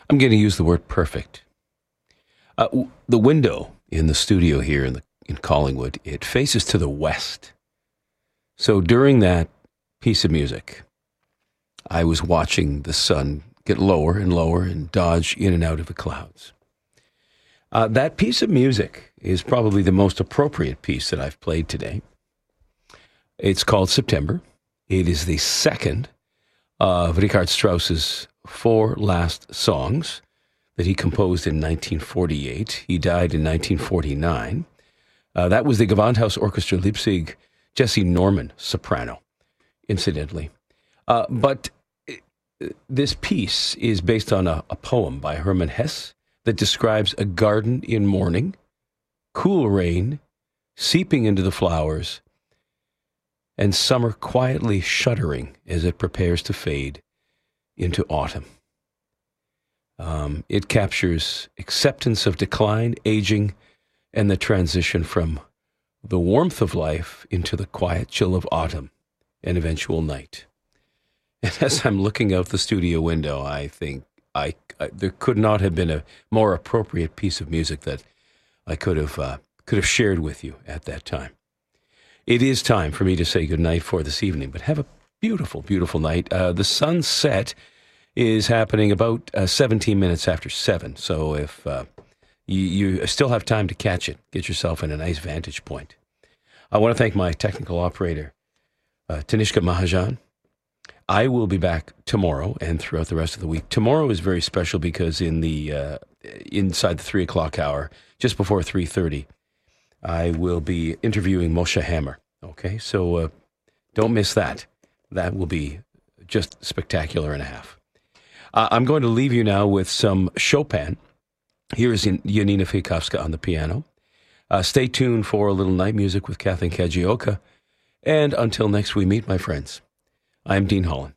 I'm going to use the word perfect. The window in the studio here in Collingwood, it faces to the west. So during that piece of music, I was watching the sun get lower and lower and dodge in and out of the clouds. That piece of music is probably the most appropriate piece that I've played today. It's called September. It is the second of Richard Strauss's 4 last songs that he composed in 1948. He died in 1949. That was the Gewandhaus Orchestra Leipzig, Jesse Norman, soprano, incidentally. But this piece is based on a poem by Hermann Hesse that describes a garden in morning, cool rain, seeping into the flowers, and summer quietly shuddering as it prepares to fade into autumn. It captures acceptance of decline, aging, and the transition from the warmth of life into the quiet chill of autumn and eventual night. And as I'm looking out the studio window, I think there could not have been a more appropriate piece of music that I could have shared with you at that time. It is time for me to say goodnight for this evening, but have a beautiful, beautiful night. The sunset is happening about 17 minutes after 7, so if you still have time to catch it, get yourself in a nice vantage point. I want to thank my technical operator, Tanishka Mahajan. I will be back tomorrow and throughout the rest of the week. Tomorrow is very special because in the inside the 3 o'clock hour, just before 3:30, I will be interviewing Moshe Hammer. Okay, so don't miss that. That will be just spectacular and a half. I'm going to leave you now with some Chopin. Here is Janina Fikowska on the piano. Stay tuned for a little night music with Kathleen Kajioka. And until next we meet, my friends, I'm Dean Holland.